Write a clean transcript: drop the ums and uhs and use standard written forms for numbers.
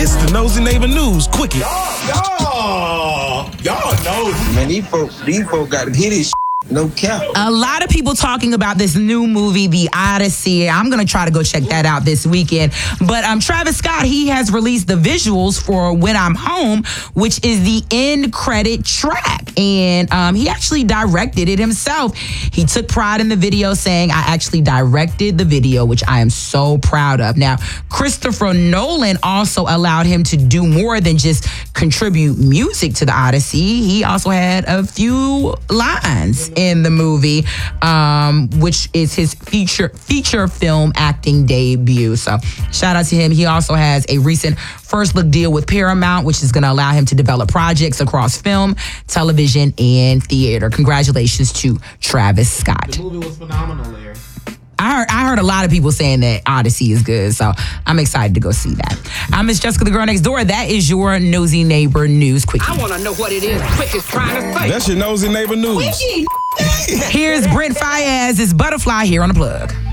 It's the Nosy Neighbor News Quickie. Y'all know. Man, these folks got to hit this. No cap. A lot of people talking about this new movie, The Odyssey. I'm going to try to go check that out this weekend. But Travis Scott, he has released the visuals for When I'm Home, which is the end credit track. And he actually directed it himself. He took pride in the video, saying, I actually directed the video, which I am so proud of. Now, Christopher Nolan also allowed him to do more than just contribute music to The Odyssey. He also had a few lines in the movie, which is his feature film acting debut. So shout out to him. He also has a recent first look deal with Paramount, which is going to allow him to develop projects across film, television, and theater. Congratulations to Travis Scott. The movie was phenomenal, Larry. I heard a lot of people saying that Odyssey is good, so I'm excited to go see that. I'm Miss Jessica, the girl next door. That is your Nosy Neighbor News Quickie. I want to know what it is Quick is trying to say. That's your Nosy Neighbor News. Here's Brent Faiyaz's Butterfly here on The Plug.